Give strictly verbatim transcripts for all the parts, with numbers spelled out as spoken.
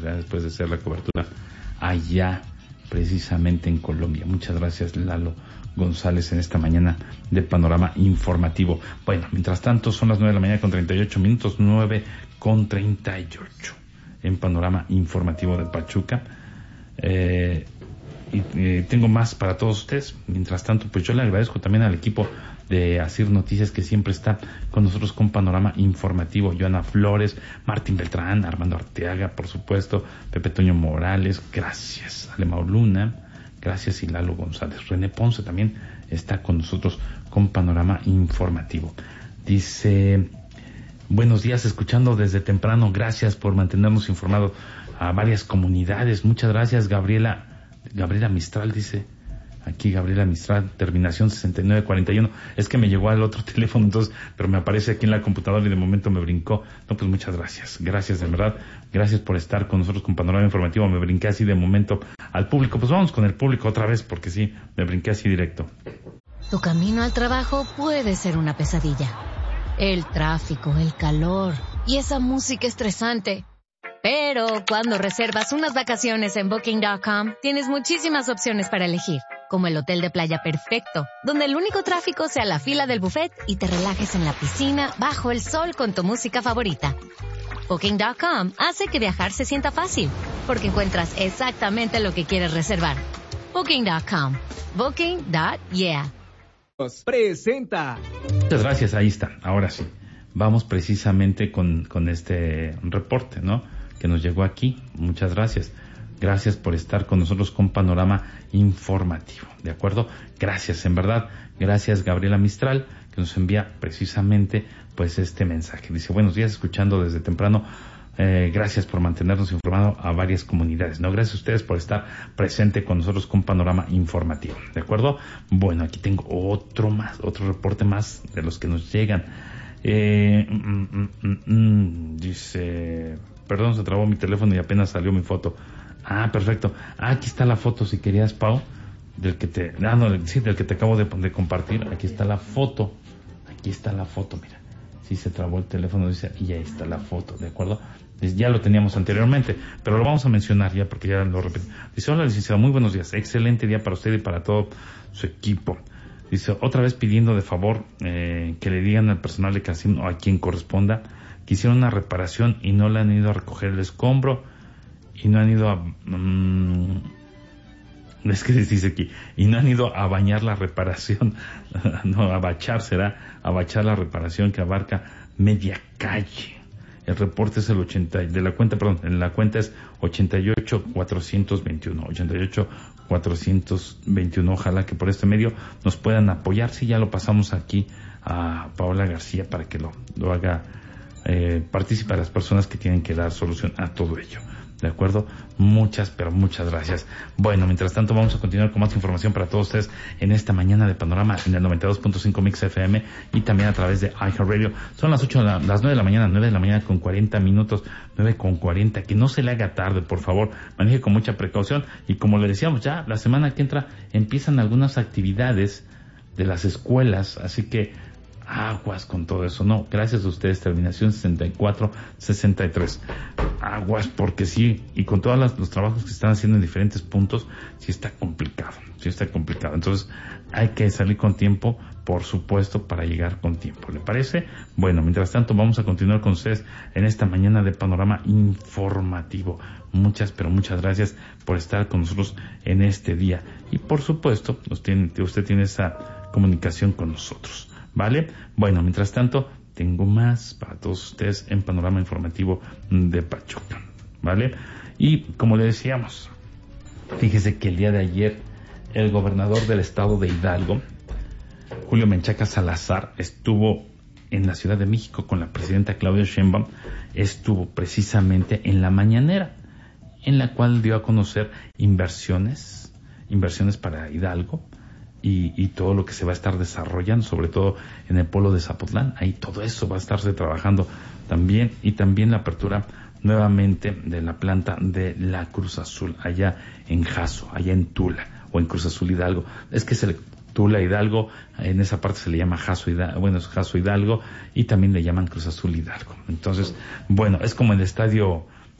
ya después de hacer la cobertura allá precisamente en Colombia. Muchas gracias, Lalo González, en esta mañana de Panorama Informativo. Bueno, mientras tanto son las nueve de la mañana con treinta y ocho minutos, nueve con treinta y ocho en Panorama Informativo de Pachuca. Eh, y eh, tengo más para todos ustedes. Mientras tanto, pues yo le agradezco también al equipo de Asir Noticias que siempre está con nosotros con Panorama Informativo. Joana Flores, Martín Beltrán, Armando Arteaga, por supuesto, Pepe Toño Morales, gracias, Alemao Luna, gracias, y Lalo González. René Ponce también está con nosotros con Panorama Informativo. Dice, buenos días, escuchando desde temprano, gracias por mantenernos informados a varias comunidades. Muchas gracias, Gabriela, Gabriela Mistral, dice aquí Gabriela Mistral, terminación sesenta y nueve cuarenta y uno. Es que me llegó al otro teléfono, entonces, pero me aparece aquí en la computadora y de momento me brincó. No, pues muchas gracias. Gracias, de verdad. Gracias por estar con nosotros con Panorama Informativo. Me brinqué así de momento al público. Pues vamos con el público otra vez, porque sí, me brinqué así directo. Tu camino al trabajo puede ser una pesadilla. El tráfico, el calor y esa música estresante. Pero cuando reservas unas vacaciones en Booking punto com, tienes muchísimas opciones para elegir, como el hotel de playa perfecto, donde el único tráfico sea la fila del buffet y te relajes en la piscina bajo el sol con tu música favorita. Booking punto com hace que viajar se sienta fácil, porque encuentras exactamente lo que quieres reservar. Booking punto com. Booking punto yeah. Presenta. Muchas gracias, ahí está. Ahora sí, vamos precisamente con, con este reporte, ¿no?, que nos llegó aquí. Muchas gracias. Gracias por estar con nosotros con Panorama Informativo. ¿De acuerdo? Gracias, en verdad. Gracias, Gabriela Mistral, que nos envía precisamente pues este mensaje. Dice, buenos días, escuchando desde temprano. Eh, gracias por mantenernos informados a varias comunidades. No, gracias a ustedes por estar presente con nosotros con Panorama Informativo. ¿De acuerdo? Bueno, aquí tengo otro más, otro reporte más de los que nos llegan. Eh, mm, mm, mm, mm, dice... Perdón, se trabó mi teléfono y apenas salió mi foto. Ah, perfecto. Ah, aquí está la foto, si querías, Pau, del que te, ah, no, sí, del que te acabo de, de compartir. Aquí está la foto. Aquí está la foto, mira. Sí, se trabó el teléfono, dice, y ahí está la foto, ¿de acuerdo? Ya lo teníamos anteriormente, pero lo vamos a mencionar ya porque ya lo repito. Dice, hola, licenciado, muy buenos días. Excelente día para usted y para todo su equipo. Dice, otra vez pidiendo de favor eh, que le digan al personal de casino, a quien corresponda, que hicieron una reparación y no le han ido a recoger el escombro y no han ido a... Mmm, es que dice aquí, y no han ido a bañar la reparación, no, a bachar será, a bachar la reparación que abarca media calle. El reporte es el ochenta, de la cuenta, perdón, en la cuenta es ochenta y ocho cuatrocientos veintiuno, ochenta y ocho cuatrocientos veintiuno. Ojalá que por este medio nos puedan apoyar. Si ya lo pasamos aquí a Paola García para que lo, lo haga eh, partícipe a las personas que tienen que dar solución a todo ello. ¿De acuerdo? Muchas, pero muchas gracias. Bueno, mientras tanto vamos a continuar con más información para todos ustedes en esta mañana de Panorama en el noventa y dos punto cinco Mix F M y también a través de iHeartRadio. Son las ocho de la, las nueve de la mañana, nueve de la mañana con cuarenta minutos, nueve con cuarenta. Que no se le haga tarde, por favor. Maneje con mucha precaución y como le decíamos ya, la semana que entra empiezan algunas actividades de las escuelas, así que aguas con todo eso. No, gracias a ustedes, terminación sesenta y cuatro sesenta y tres. Aguas, porque sí, y con todos los, los trabajos que se están haciendo en diferentes puntos, sí está complicado, sí está complicado. Entonces, hay que salir con tiempo, por supuesto, para llegar con tiempo. ¿Le parece? Bueno, mientras tanto, vamos a continuar con ustedes en esta mañana de Panorama Informativo. Muchas, pero muchas gracias por estar con nosotros en este día. Y, por supuesto, usted, usted tiene esa comunicación con nosotros. ¿Vale? Bueno, mientras tanto, tengo más para todos ustedes en Panorama Informativo de Pachuca. ¿Vale? Y como le decíamos, fíjese que el día de ayer el gobernador del estado de Hidalgo, Julio Menchaca Salazar, estuvo en la Ciudad de México con la presidenta Claudia Sheinbaum. Estuvo precisamente en la mañanera, en la cual dio a conocer inversiones, inversiones para Hidalgo, Y, y todo lo que se va a estar desarrollando, sobre todo en el pueblo de Zapotlán. Ahí todo eso va a estarse trabajando también, y también la apertura nuevamente de la planta de la Cruz Azul allá en Jaso, allá en Tula, o en Cruz Azul Hidalgo. Es que se le, Tula Hidalgo, en esa parte se le llama Jaso Hidalgo, bueno, es Jaso Hidalgo, y también le llaman Cruz Azul Hidalgo. Entonces, bueno, es como el estadio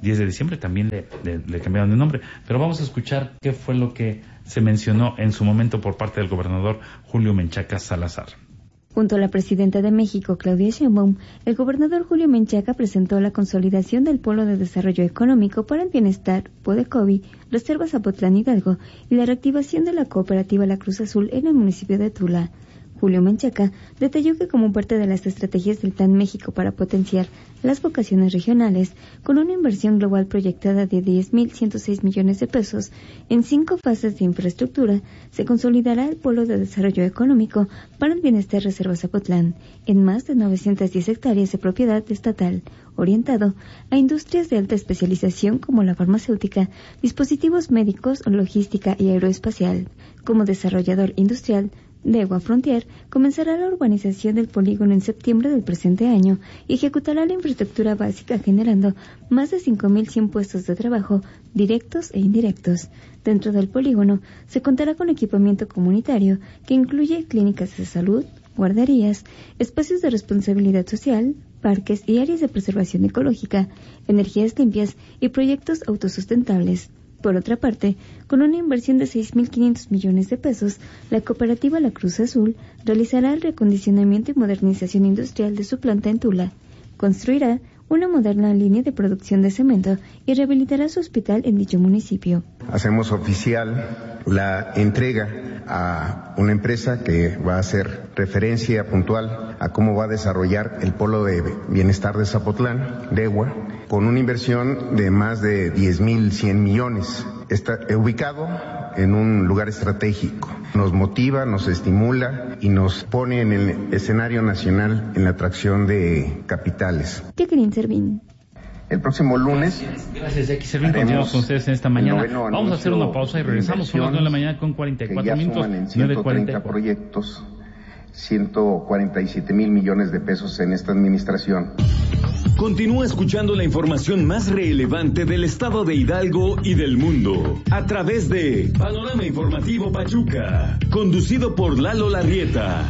diez de diciembre también le, le, le cambiaron de nombre. Pero vamos a escuchar qué fue lo que se mencionó en su momento por parte del gobernador Julio Menchaca Salazar. Junto a la presidenta de México, Claudia Sheinbaum, el gobernador Julio Menchaca presentó la consolidación del Polo de Desarrollo Económico para el Bienestar, Podecovi, Reserva Zapotlán Hidalgo, y la reactivación de la cooperativa La Cruz Azul en el municipio de Tula. Julio Menchaca detalló que como parte de las estrategias del Plan México para potenciar las vocaciones regionales, con una inversión global proyectada de diez mil ciento seis millones de pesos en cinco fases de infraestructura, se consolidará el Polo de Desarrollo Económico para el Bienestar Reserva Zapotlán, en más de novecientas diez hectáreas de propiedad estatal, orientado a industrias de alta especialización como la farmacéutica, dispositivos médicos, logística y aeroespacial. Como desarrollador industrial, Dewa Frontier comenzará la urbanización del polígono en septiembre del presente año y ejecutará la infraestructura básica generando más de cinco mil cien puestos de trabajo directos e indirectos. Dentro del polígono se contará con equipamiento comunitario que incluye clínicas de salud, guarderías, espacios de responsabilidad social, parques y áreas de preservación ecológica, energías limpias y proyectos autosustentables. Por otra parte, con una inversión de seis mil quinientos millones de pesos, la cooperativa La Cruz Azul realizará el reacondicionamiento y modernización industrial de su planta en Tula. Construirá una moderna línea de producción de cemento y rehabilitará su hospital en dicho municipio. Hacemos oficial la entrega a una empresa que va a hacer referencia puntual a cómo va a desarrollar el Polo de Bienestar de Zapotlán, Dewa, con una inversión de más de diez mil cien millones. Está ubicado en un lugar estratégico. Nos motiva, nos estimula y nos pone en el escenario nacional en la atracción de capitales. Jacqueline Servín. El próximo lunes. Gracias, Jackie Servín. Continuamos con ustedes en esta mañana. Vamos a hacer una pausa y regresamos. Son las nueve de la mañana con cuarenta y cuatro minutos. ciento treinta proyectos, ciento cuarenta y siete mil millones de pesos en esta administración. Continúa escuchando la información más relevante del estado de Hidalgo y del mundo a través de Panorama Informativo Pachuca, conducido por Lalo Larrieta.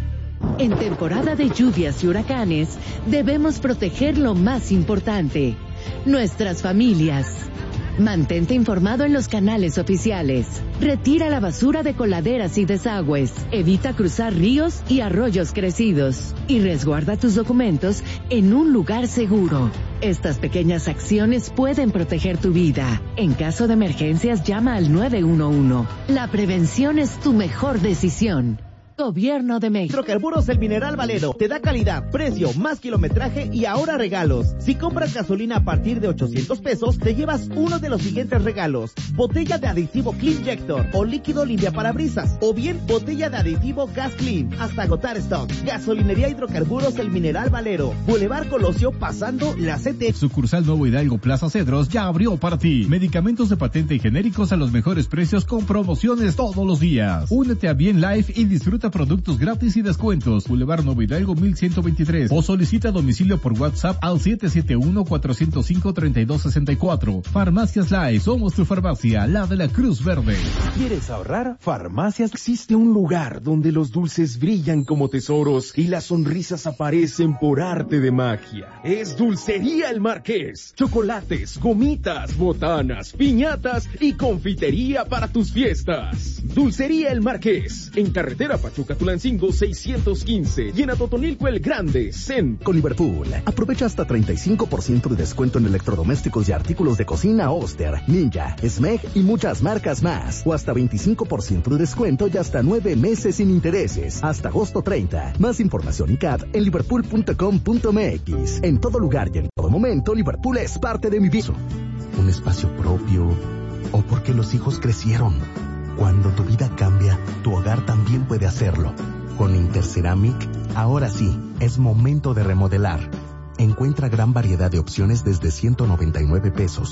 En temporada de lluvias y huracanes, debemos proteger lo más importante, nuestras familias. Mantente informado en los canales oficiales. Retira la basura de coladeras y desagües. Evita cruzar ríos y arroyos crecidos. Y resguarda tus documentos en un lugar seguro. Estas pequeñas acciones pueden proteger tu vida. En caso de emergencias, llama al nueve uno uno. La prevención es tu mejor decisión. Gobierno de México. Hidrocarburos El Mineral Valero te da calidad, precio, más kilometraje y ahora regalos. Si compras gasolina a partir de ochocientos pesos, te llevas uno de los siguientes regalos: botella de aditivo Cleanjector o líquido limpiaparabrisas, o bien botella de aditivo Gas Clean, hasta agotar stock. Gasolinería Hidrocarburos El Mineral Valero, Boulevard Colosio, pasando la C T. Sucursal Nuevo Hidalgo Plaza Cedros ya abrió para ti. Medicamentos de patente y genéricos a los mejores precios con promociones todos los días. Únete a Bien Life y disfruta productos gratis y descuentos. Boulevard Nuevo Hidalgo mil ciento veintitrés o solicita domicilio por WhatsApp al siete siete uno, cuatro cero cinco, tres dos seis cuatro. Farmacias Life, somos tu farmacia, la de la Cruz Verde. ¿Quieres ahorrar? Farmacias. Existe un lugar donde los dulces brillan como tesoros y las sonrisas aparecen por arte de magia. Es Dulcería El Marqués. Chocolates, gomitas, botanas, piñatas y confitería para tus fiestas. Dulcería El Marqués, en carretera Pachuca Tulancingo seiscientos quince y en Atotonilco El Grande, Zen. Con Liverpool, aprovecha hasta treinta y cinco por ciento de descuento en electrodomésticos y artículos de cocina Oster, Ninja, Smeg y muchas marcas más. O hasta veinticinco por ciento de descuento y hasta nueve meses sin intereses. Hasta agosto treinta. Más información y C A D en liverpool punto com punto m x. En todo lugar y en todo momento, Liverpool es parte de mi vida. Un espacio propio o porque los hijos crecieron. Cuando tu vida cambia, tu hogar también puede hacerlo. Con Interceramic, ahora sí, es momento de remodelar. Encuentra gran variedad de opciones desde ciento noventa y nueve pesos.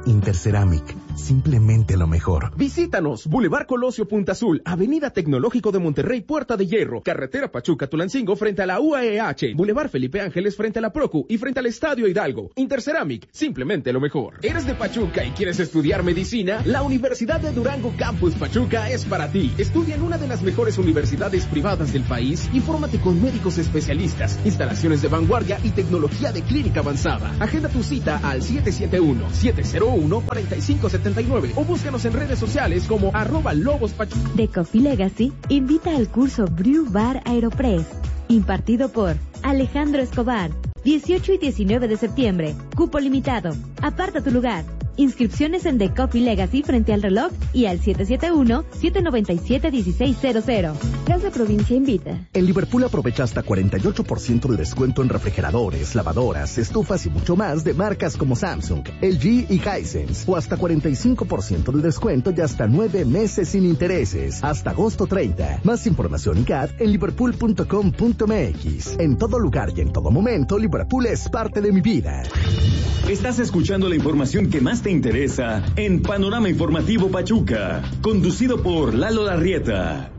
Interceramic, simplemente lo mejor. Visítanos, Boulevard Colosio Punta Azul, Avenida Tecnológico de Monterrey, Puerta de Hierro, Carretera Pachuca-Tulancingo frente a la U A E H, Boulevard Felipe Ángeles frente a la Procu y frente al Estadio Hidalgo. Interceramic, simplemente lo mejor. ¿Eres de Pachuca y quieres estudiar medicina? La Universidad de Durango Campus Pachuca es para ti. Estudia en una de las mejores universidades privadas del país y fórmate con médicos especialistas, instalaciones de vanguardia y tecnología de clínica avanzada. Agenda tu cita al siete siete uno, siete cero uno, cuatro cinco siete nueve o búscanos en redes sociales como arroba Lobos Pachuca. The Coffee Legacy invita al curso Brew Bar Aeropress, impartido por Alejandro Escobar, dieciocho y diecinueve de septiembre, cupo limitado, aparta tu lugar. Inscripciones en The Coffee Legacy frente al reloj y al siete siete uno, siete nueve siete, uno seis cero cero. Casa Provincia invita. En Liverpool aprovecha hasta cuarenta y ocho por ciento de descuento en refrigeradores, lavadoras, estufas y mucho más de marcas como Samsung, L G y Hisense. O hasta cuarenta y cinco por ciento de descuento y hasta nueve meses sin intereses. Hasta agosto treinta. Más información y C A D en liverpool punto com punto m x. En todo lugar y en todo momento, Liverpool es parte de mi vida. Estás escuchando la información que más te interesa en Panorama Informativo Pachuca, conducido por Lalo Larrieta.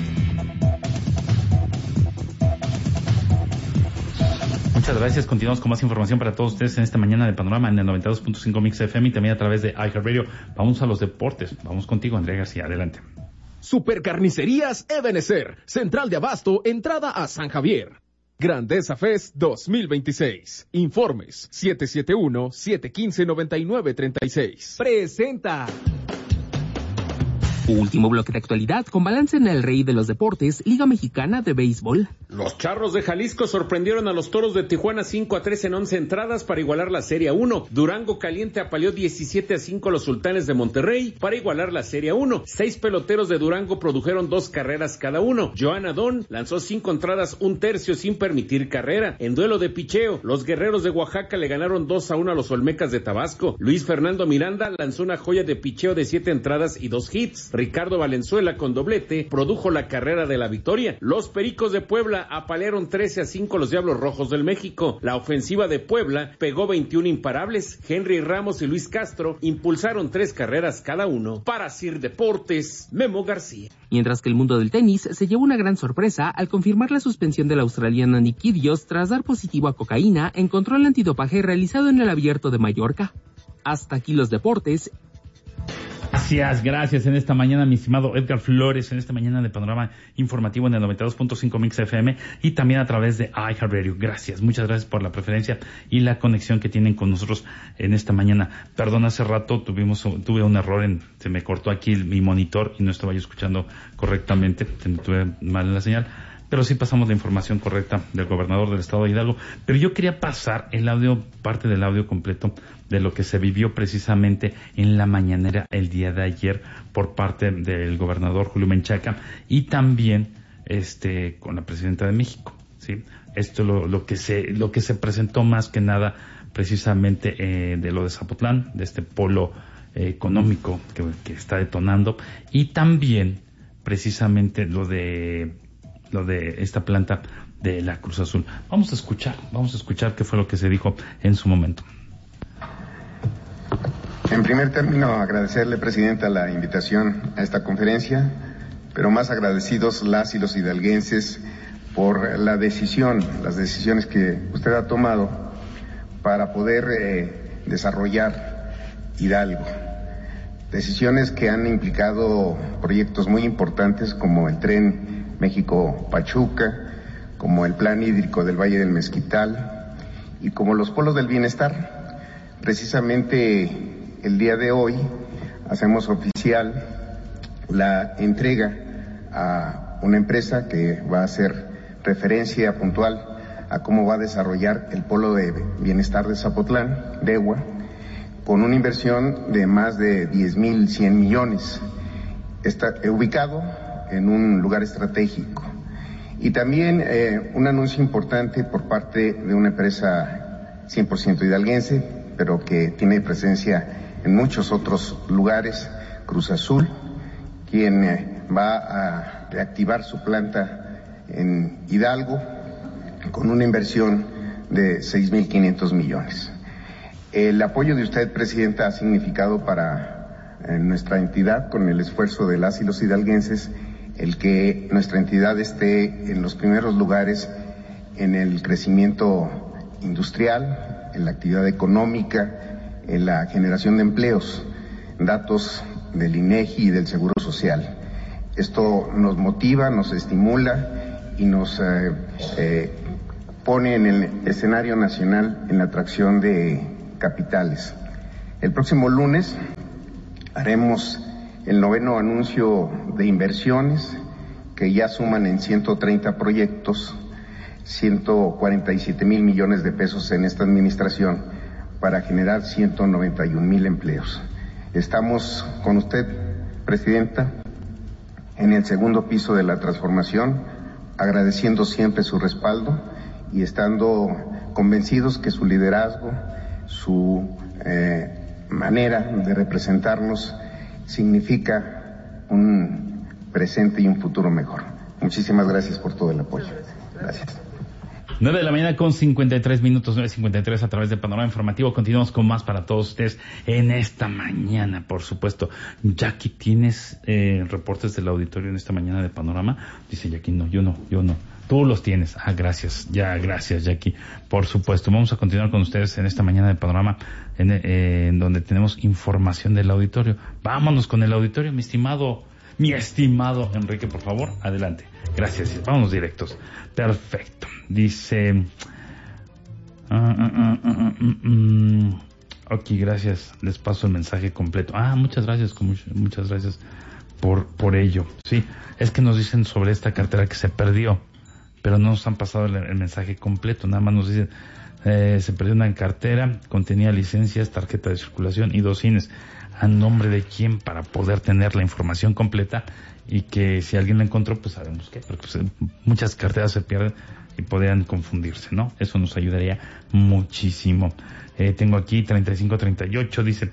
Muchas gracias. Continuamos con más información para todos ustedes en esta mañana de Panorama en el noventa y dos punto cinco Mix F M y también a través de iHeartRadio. Vamos a los deportes. Vamos contigo, Andrea García. Adelante. Supercarnicerías Ebenezer, Central de Abasto, entrada a San Javier. Grandeza Fest dos mil veintiséis. Informes siete siete uno, siete uno cinco, nueve nueve tres seis. Presenta. Último bloque de actualidad con balance en el Rey de los Deportes, Liga Mexicana de Béisbol. Los Charros de Jalisco sorprendieron a los Toros de Tijuana cinco a tres en once entradas para igualar la Serie uno. Durango Caliente apaleó diecisiete a cinco a los Sultanes de Monterrey para igualar la Serie uno. Seis peloteros de Durango produjeron dos carreras cada uno. Joan Adón lanzó cinco entradas, un tercio sin permitir carrera. En duelo de picheo, los Guerreros de Oaxaca le ganaron dos a uno a los Olmecas de Tabasco. Luis Fernando Miranda lanzó una joya de picheo de siete entradas y dos hits. Ricardo Valenzuela con doblete produjo la carrera de la victoria. Los Pericos de Puebla apalearon trece a cinco a los Diablos Rojos del México. La ofensiva de Puebla pegó veintiún imparables. Henry Ramos y Luis Castro impulsaron tres carreras cada uno. Para Sir Deportes, Memo García. Mientras que el mundo del tenis se llevó una gran sorpresa al confirmar la suspensión de la australiana Nicky Dios tras dar positivo a cocaína en control antidopaje realizado en el Abierto de Mallorca. Hasta aquí los deportes. Gracias, gracias en esta mañana, mi estimado Edgar Flores, en esta mañana de Panorama Informativo en el noventa y dos punto cinco Mix F M y también a través de iHeartRadio. Gracias, muchas gracias por la preferencia y la conexión que tienen con nosotros en esta mañana. Perdón, hace rato tuvimos tuve un error, en se me cortó aquí mi monitor y no estaba yo escuchando correctamente, tuve mal la señal. Pero sí pasamos la información correcta del gobernador del estado de Hidalgo. Pero yo quería pasar el audio, parte del audio completo de lo que se vivió precisamente en la mañanera el día de ayer por parte del gobernador Julio Menchaca y también este con la presidenta de México, ¿sí? Esto lo, lo que se lo que se presentó más que nada precisamente eh, de lo de Zapotlán, de este polo eh, económico que, que está detonando y también precisamente lo de lo de esta planta de la Cruz Azul. Vamos a escuchar, vamos a escuchar qué fue lo que se dijo en su momento. En primer término, agradecerle, Presidenta, la invitación a esta conferencia, pero más agradecidos las y los hidalguenses por la decisión, las decisiones que usted ha tomado para poder eh, desarrollar Hidalgo. Decisiones que han implicado proyectos muy importantes como el tren México-Pachuca, como el plan hídrico del Valle del Mezquital y como los polos del bienestar. Precisamente el día de hoy hacemos oficial la entrega a una empresa que va a ser referencia puntual a cómo va a desarrollar el polo de bienestar de Zapotlán, DEWA, con una inversión de más de diez mil cien millones. Está ubicado en un lugar estratégico. Y también eh, un anuncio importante por parte de una empresa cien por ciento hidalguense, pero que tiene presencia en muchos otros lugares, Cruz Azul, quien eh, va a reactivar su planta en Hidalgo con una inversión de seis mil quinientos millones. El apoyo de usted, Presidenta, ha significado para eh, nuestra entidad, con el esfuerzo de las y los hidalguenses, el que nuestra entidad esté en los primeros lugares en el crecimiento industrial, en la actividad económica, en la generación de empleos, datos del INEGI y del Seguro Social. Esto nos motiva, nos estimula y nos eh, eh, pone en el escenario nacional en la atracción de capitales. El próximo lunes haremos el noveno anuncio de inversiones que ya suman en ciento treinta proyectos, ciento cuarenta y siete mil millones de pesos en esta administración para generar ciento noventa y un mil empleos. Estamos con usted, Presidenta, en el segundo piso de la transformación, agradeciendo siempre su respaldo y estando convencidos que su liderazgo, su eh, manera de representarnos significa un presente y un futuro mejor. Muchísimas gracias por todo el apoyo. Gracias. nueve de la mañana con cincuenta y tres minutos, nueve cincuenta y tres a través de Panorama Informativo. Continuamos con más para todos ustedes en esta mañana, por supuesto. Jackie, ¿tienes eh, reportes del auditorio en esta mañana de Panorama? Dice Jackie, no, yo no, yo no. Tú los tienes. Ah, gracias. Ya, gracias, Jackie. Por supuesto. Vamos a continuar con ustedes en esta mañana de Panorama, en, eh, en donde tenemos información del auditorio. Vámonos con el auditorio, mi estimado, mi estimado Enrique, por favor. Adelante. Gracias. Vámonos directos. Perfecto. Dice... Uh, uh, uh, uh, uh, uh, ok, gracias. Les paso el mensaje completo. Ah, muchas gracias. Muchas gracias por, por ello. Sí, es que nos dicen sobre esta cartera que se perdió, pero no nos han pasado el, el mensaje completo. Nada más nos dicen, eh, se perdió una cartera, contenía licencias, tarjeta de circulación y dos cines. ¿A nombre de quién? Para poder tener la información completa y que si alguien la encontró, pues sabemos qué. Porque pues, muchas carteras se pierden y podrían confundirse, ¿no? Eso nos ayudaría muchísimo. Eh, tengo aquí treinta y cinco treinta y ocho, dice,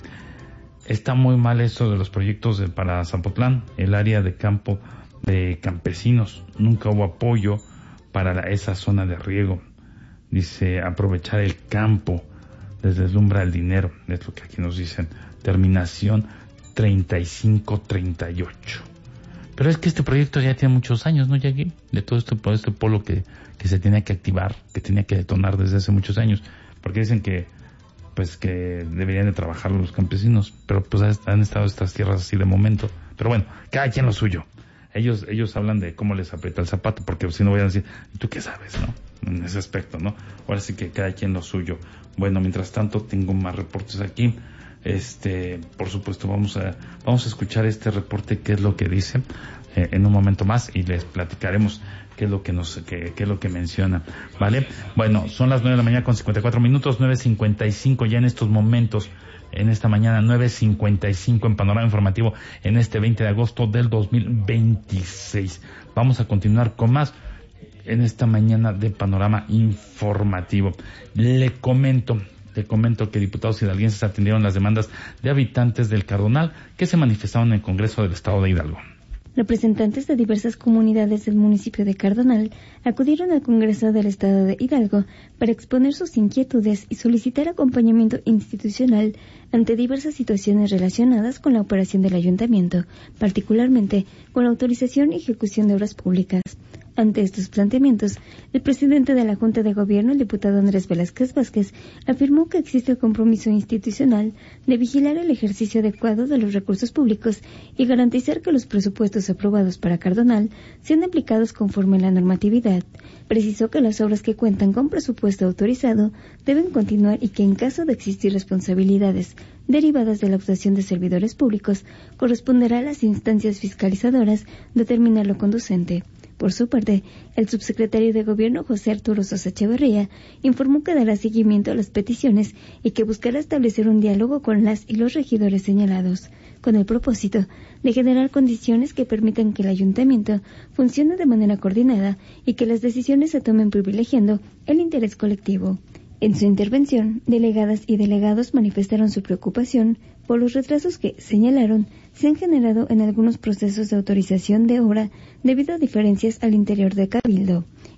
está muy mal esto de los proyectos de, para Zapotlán, el área de campo de campesinos. Nunca hubo apoyo para la, esa zona de riego. Dice, aprovechar el campo les deslumbra el dinero. Es lo que aquí nos dicen. Terminación treinta y cinco treinta y ocho. Pero es que este proyecto ya tiene muchos años, ¿no, Jackie? De todo este, este polo que, que se tenía que activar, que tenía que detonar desde hace muchos años. Porque dicen que, pues, que deberían de trabajar los campesinos. Pero pues han estado estas tierras así de momento. Pero bueno, cada quien lo suyo. Ellos, ellos hablan de cómo les aprieta el zapato, porque si no vayan a decir, ¿y tú qué sabes, no? En ese aspecto, ¿no? Ahora sí que cada quien lo suyo. Bueno, mientras tanto, tengo más reportes aquí. Este, por supuesto, vamos a, vamos a escuchar este reporte, qué es lo que dice, eh, en un momento más, y les platicaremos qué es lo que nos, qué, qué es lo que menciona, ¿vale? Bueno, son las nueve de la mañana con cincuenta y cuatro minutos, nueve cincuenta y cinco ya en estos momentos. En esta mañana, nueve cincuenta y cinco en Panorama Informativo, en este veinte de agosto del dos mil veintiséis. Vamos a continuar con más en esta mañana de Panorama Informativo. Le comento, le comento que diputados hidalguenses atendieron las demandas de habitantes del Cardonal que se manifestaron en el Congreso del Estado de Hidalgo. Representantes de diversas comunidades del municipio de Cardonal acudieron al Congreso del Estado de Hidalgo para exponer sus inquietudes y solicitar acompañamiento institucional ante diversas situaciones relacionadas con la operación del ayuntamiento, particularmente con la autorización y ejecución de obras públicas. Ante estos planteamientos, el presidente de la Junta de Gobierno, el diputado Andrés Velázquez Vázquez, afirmó que existe el compromiso institucional de vigilar el ejercicio adecuado de los recursos públicos y garantizar que los presupuestos aprobados para Cardonal sean aplicados conforme a la normatividad. Precisó que las obras que cuentan con presupuesto autorizado deben continuar y que en caso de existir responsabilidades derivadas de la actuación de servidores públicos, corresponderá a las instancias fiscalizadoras determinar lo conducente. Por su parte, el subsecretario de Gobierno, José Arturo Sosa Echeverría, informó que dará seguimiento a las peticiones y que buscará establecer un diálogo con las y los regidores señalados, con el propósito de generar condiciones que permitan que el ayuntamiento funcione de manera coordinada y que las decisiones se tomen privilegiando el interés colectivo. En su intervención, delegadas y delegados manifestaron su preocupación por los retrasos que, señalaron, se han generado en algunos procesos de autorización de obra debido a diferencias al interior de Cabildo.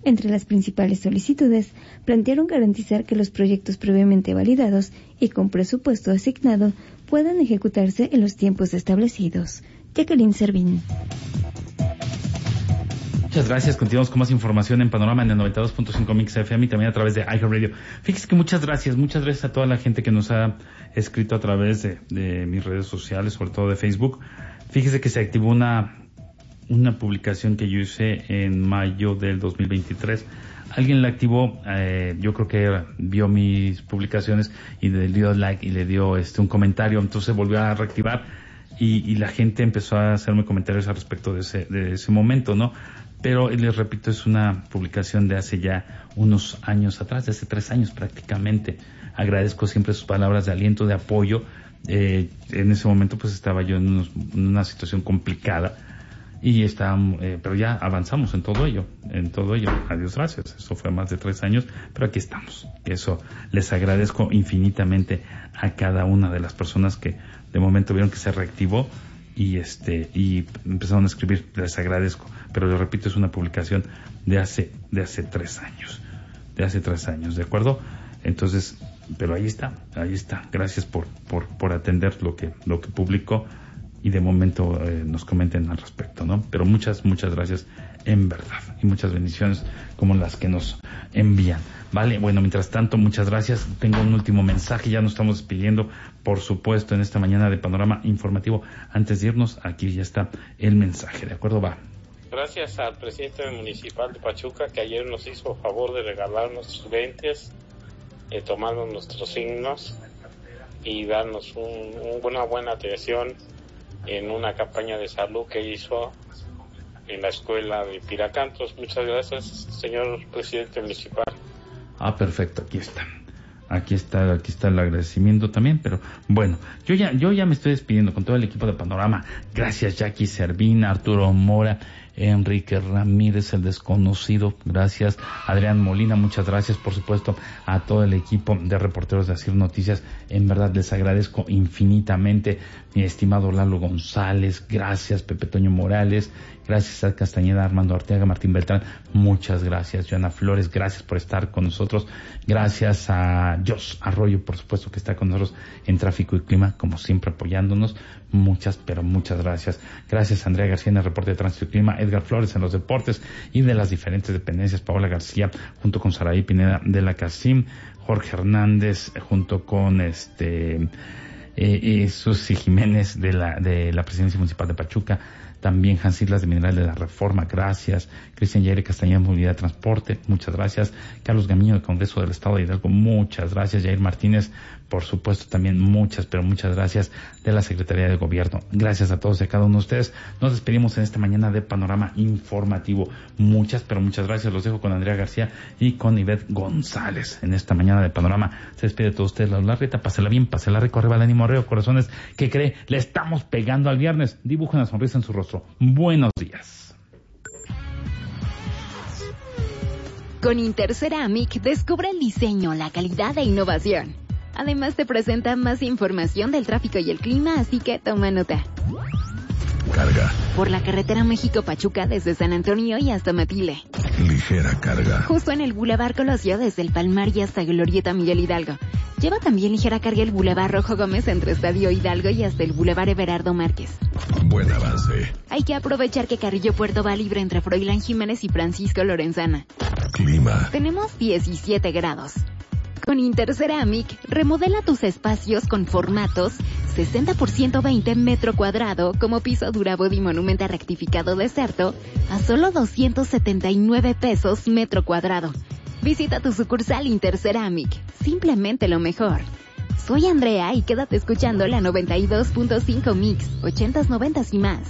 Entre las principales solicitudes, plantearon garantizar que los proyectos previamente validados y con presupuesto asignado puedan ejecutarse en los tiempos establecidos. Jacqueline Servín. Muchas gracias. Continuamos con más información en Panorama en el noventa y dos punto cinco Mix F M y también a través de iHeartRadio. Fíjese que muchas gracias, muchas gracias a toda la gente que nos ha escrito a través de, de mis redes sociales, sobre todo de Facebook. Fíjese que se activó una, una publicación que yo hice en mayo del dos mil veintitrés. Alguien la activó, eh, yo creo que vio mis publicaciones y le dio like y le dio este un comentario, entonces volvió a reactivar y, y la gente empezó a hacerme comentarios al respecto de ese, de ese momento, ¿no? Pero les repito, es una publicación de hace ya unos años atrás, de hace tres años prácticamente. Agradezco siempre sus palabras de aliento, de apoyo. Eh, en ese momento pues estaba yo en, unos, en una situación complicada y estábamos, eh, pero ya avanzamos en todo ello, en todo ello. Adiós, gracias. Eso fue más de tres años, pero aquí estamos. Eso les agradezco infinitamente a cada una de las personas que de momento vieron que se reactivó y este y empezaron a escribir. Les agradezco, pero les repito, es una publicación de hace de hace tres años, de hace tres años, ¿de acuerdo? Entonces, pero ahí está, ahí está. Gracias por por por atender lo que lo que publicó y de momento eh, nos comenten al respecto, ¿no? Pero muchas muchas gracias en verdad y muchas bendiciones como las que nos envían. Vale, bueno, mientras tanto, muchas gracias. Tengo un último mensaje, ya nos estamos despidiendo, por supuesto, en esta mañana de Panorama Informativo. Antes de irnos, aquí ya está el mensaje, ¿de acuerdo? Va. Gracias al presidente municipal de Pachuca, que ayer nos hizo favor de regalar nuestros lentes, eh, tomarnos nuestros signos y darnos un, una buena atención en una campaña de salud que hizo en la escuela de Piracantos. Muchas gracias, señor presidente municipal. Ah, perfecto, aquí está. Aquí está, aquí está el agradecimiento también, pero bueno, yo ya, yo ya me estoy despidiendo con todo el equipo de Panorama. Gracias, Jackie Servín, Arturo Mora, Enrique Ramírez, el desconocido. Gracias, Adrián Molina, muchas gracias, por supuesto, a todo el equipo de reporteros de Asir Noticias. En verdad les agradezco infinitamente. Mi estimado Lalo González, gracias, Pepe Toño Morales, gracias a Castañeda, Armando Arteaga, Martín Beltrán, muchas gracias, Joana Flores, gracias por estar con nosotros, gracias a Jos Arroyo, por supuesto, que está con nosotros en Tráfico y Clima, como siempre apoyándonos, muchas, pero muchas gracias. Gracias a Andrea García en el reporte de Tránsito y Clima, Edgar Flores en los deportes y de las diferentes dependencias, Paola García junto con Saraí Pineda de la CACIM, Jorge Hernández junto con este eh, eh, Susi Jiménez de la de la Presidencia Municipal de Pachuca, también Hans Islas de Mineral de la Reforma, gracias. Cristian Yaire Castañeda, Movilidad de Transporte, muchas gracias. Carlos Gamiño del Congreso del Estado de Hidalgo, muchas gracias. Jair Martínez, por supuesto, también muchas, pero muchas gracias de la Secretaría de Gobierno. Gracias a todos y a cada uno de ustedes. Nos despedimos en esta mañana de Panorama Informativo. Muchas, pero muchas gracias. Los dejo con Andrea García y con Ivette González en esta mañana de Panorama. Se despide de todos ustedes, la Larreta. Pásela bien, pásela rico, arriba el ánimo, reo, corazones. ¿Qué cree? Le estamos pegando al viernes. Dibuja una sonrisa en su rostro. Buenos días. Con Interceramic descubre el diseño, la calidad e innovación. Además te presenta más información del tráfico y el clima, así que toma nota. Carga. Por la carretera México-Pachuca desde San Antonio y hasta Matile. Ligera carga. Justo en el Boulevard Colosio desde el Palmar y hasta Glorieta Miguel Hidalgo. Lleva también ligera carga el Boulevard Rojo Gómez entre Estadio Hidalgo y hasta el Boulevard Everardo Márquez. Buen avance. Hay que aprovechar que Carrillo Puerto va libre entre Froilán Jiménez y Francisco Lorenzana. Clima. Tenemos diecisiete grados. Con Interceramic, remodela tus espacios con formatos sesenta por ciento veinte metro cuadrado como piso Durabody Monumenta rectificado Deserto a solo doscientos setenta y nueve pesos metro cuadrado. Visita tu sucursal Interceramic. Simplemente lo mejor. Soy Andrea y quédate escuchando la noventa y dos punto cinco Mix, ochentas, noventas y más.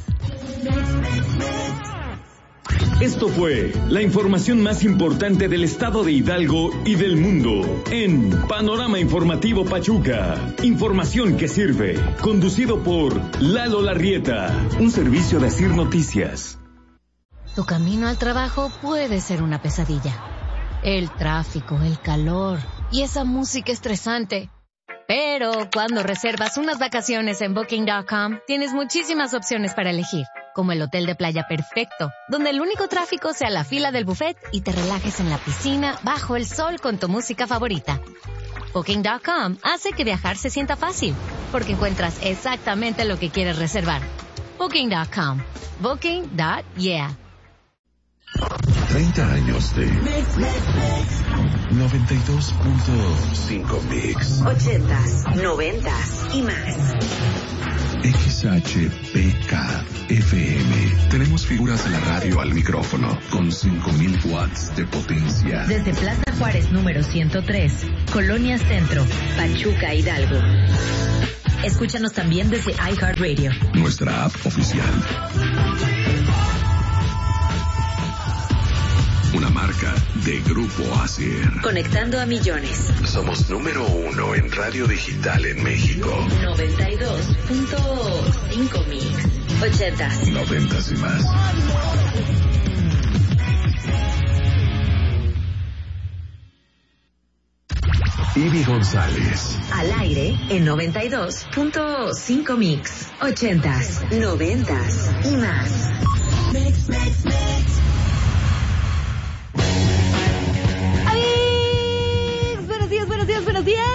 Esto fue la información más importante del estado de Hidalgo y del mundo en Panorama Informativo Pachuca. Información que sirve. Conducido por Lalo Larrieta, un servicio de Asir Noticias. Tu camino al trabajo puede ser una pesadilla. El tráfico, el calor y esa música estresante. Pero cuando reservas unas vacaciones en Booking punto com, tienes muchísimas opciones para elegir. como el hotel de playa perfecto, donde el único tráfico sea la fila del buffet y te relajes en la piscina bajo el sol con tu música favorita. Booking punto com hace que viajar se sienta fácil, porque encuentras exactamente lo que quieres reservar. Booking punto com. Booking punto yeah. treinta años de noventa y dos punto cinco Mix. ochentas, noventas y más. X H P K F M. Tenemos figuras de la radio al micrófono con cinco mil watts de potencia. Desde Plaza Juárez número ciento tres, Colonia Centro, Pachuca, Hidalgo. Escúchanos también desde iHeartRadio. Nuestra app oficial. Una marca de Grupo Asier. Conectando a millones. Somos número uno en radio digital en México. noventa y dos punto cinco Mix. ochentas. Noventas y más. Ivy González. Al aire en noventa y dos punto cinco Mix. ochentas, noventas y más. Mix, mix, mix. Buenos días, buenos días, buenos días.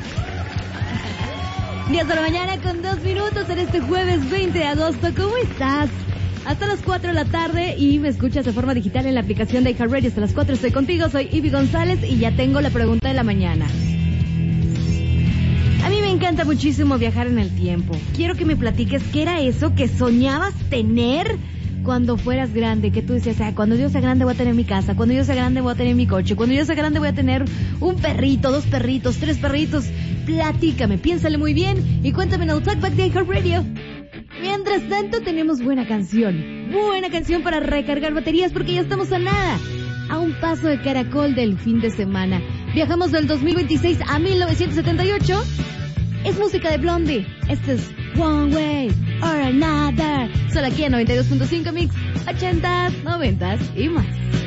diez de la mañana con dos minutos en este jueves veinte de agosto. ¿Cómo estás? Hasta las cuatro de la tarde y me escuchas de forma digital en la aplicación de iHeartRadio. Hasta las cuatro estoy contigo, soy Ivy González y ya tengo la pregunta de la mañana. A mí me encanta muchísimo viajar en el tiempo. Quiero que me platiques qué era eso que soñabas tener cuando fueras grande, que tú decías, ah, cuando yo sea grande voy a tener mi casa, cuando yo sea grande voy a tener mi coche, cuando yo sea grande voy a tener un perrito, dos perritos, tres perritos. Platícame, piénsale muy bien y cuéntame en el Talkback de iHeartRadio. Mientras tanto tenemos buena canción, buena canción para recargar baterías porque ya estamos a nada, a un paso de caracol del fin de semana. Viajamos del dos mil veintiséis a mil novecientos setenta y ocho. Es música de Blondie. Este es One Way or Another. Solo aquí en noventa y dos punto cinco Mix, ochentas, noventas y más.